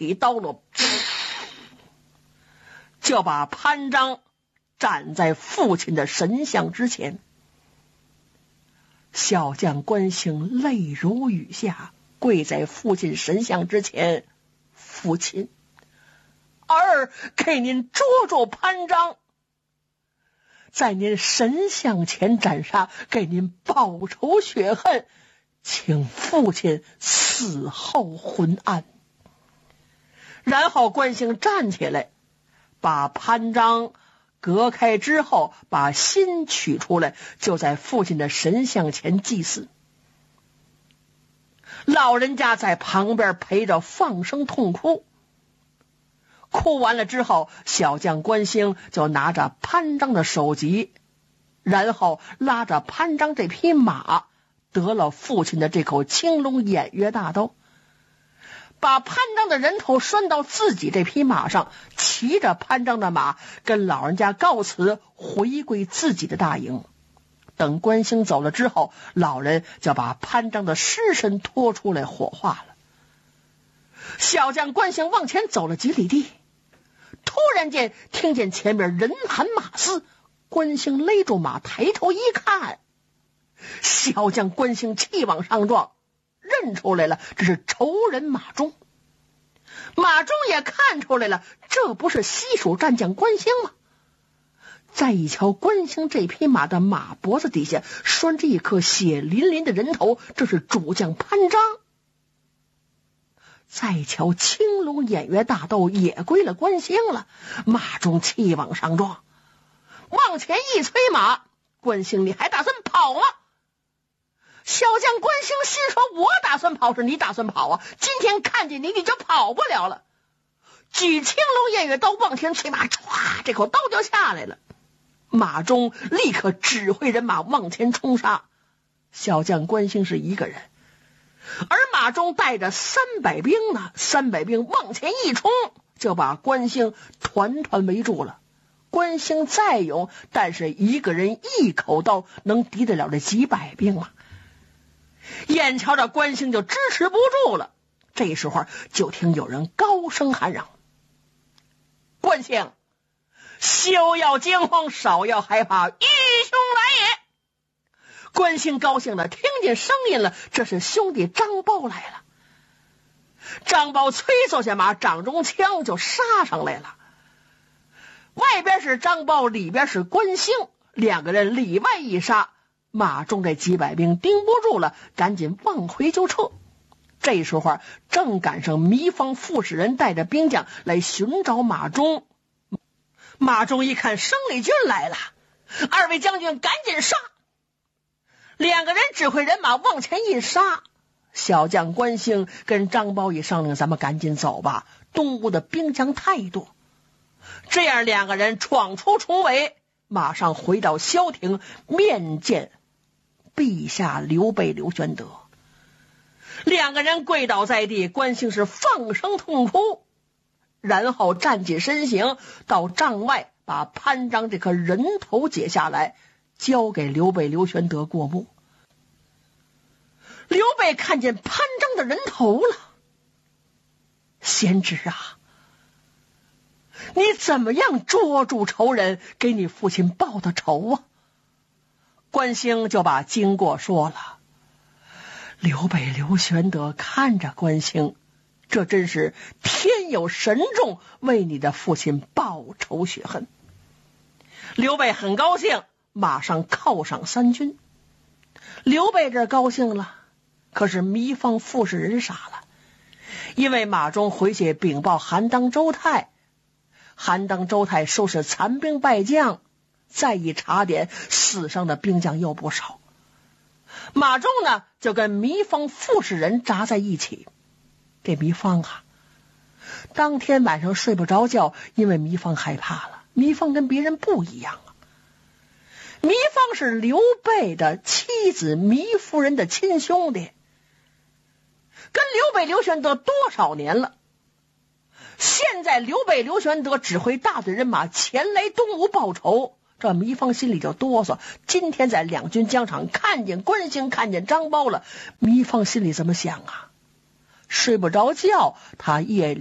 起刀落，就把潘璋斩在父亲的神像之前。小将关兴泪如雨下，跪在父亲神像之前：“父亲，儿给您捉住潘璋，在您神像前斩杀，给您报仇雪恨，请父亲死后昏安。”然后关兴站起来，把潘璋隔开之后，把心取出来，就在父亲的神像前祭祀。老人家在旁边陪着放声痛哭。哭完了之后，小将关兴就拿着潘璋的首级，然后拉着潘璋这匹马，得了父亲的这口青龙偃月大刀，把潘璋的人头拴到自己这匹马上，骑着潘璋的马跟老人家告辞，回归自己的大营。等关兴走了之后，老人就把潘璋的尸身拖出来火化了。小将关兴往前走了几里地，突然间听见前面人喊马嘶，关兴勒住马，抬头一看，小将关兴气往上撞，认出来了，这是仇人马忠。马忠也看出来了，这不是西蜀战将关兴吗？再一瞧，关兴这匹马的马脖子底下拴着一颗血淋淋的人头，这是主将潘璋。再瞧，青龙偃月大刀也归了关兴了，马忠气往上撞，往前一催马：“关兴，你还打算跑吗？”小将关兴心说：“我打算跑是你打算跑啊？今天看见你，你就跑不了了。”举青龙偃月刀往前催马，唰，这口刀就下来了。马忠立刻指挥人马往前冲杀。小将关兴是一个人，而马忠带着300兵呢，300兵往前一冲，就把关兴团团围住了。关兴再勇，但是一个人一口刀能敌得了这几百兵吗？眼瞧着关兴就支持不住了，这时候就听有人高声喊嚷：“关兴，休要惊慌，少要害怕，义兄来也！”关兴高兴的听见声音了，这是兄弟张苞来了。张苞催坐下马，掌中枪就杀上来了。外边是张苞，里边是关兴，两个人里外一杀，马忠这几百兵盯不住了，赶紧往回就撤。这时候正赶上糜芳副使人带着兵将来寻找马忠。马忠一看生力军来了，二位将军赶紧杀！两个人指挥人马往前一杀。小将关兴跟张苞一商量，咱们赶紧走吧，东吴的兵将太多。这样两个人闯出重围，马上回到萧亭面见陛下刘备刘玄德。两个人跪倒在地，关兴是放声痛哭，然后站起身形，到帐外把潘璋这颗人头解下来，交给刘备刘玄德过目。刘备看见潘璋的人头了：“贤侄啊，你怎么样捉住仇人，给你父亲报的仇啊？”关兴就把经过说了。刘备刘玄德看着关兴，这真是天有神重，为你的父亲报仇雪恨。刘备很高兴，马上犒赏3军。刘备这高兴了，可是糜芳副使人傻了，因为马忠回去禀报韩当周泰，韩当周泰收拾残兵败将，再一查点，死伤的兵将又不少。马忠呢，就跟糜芳副使人扎在一起。这糜芳啊，当天晚上睡不着觉，因为糜芳害怕了。糜芳跟别人不一样啊，糜芳是刘备的妻子糜夫人的亲兄弟，跟刘备刘玄德多少年了。现在刘备刘玄德指挥大队人马前来东吴报仇，这糜芳心里就哆嗦。今天在两军疆场看见关兴，看见张苞了，糜芳心里怎么想啊？睡不着觉，他夜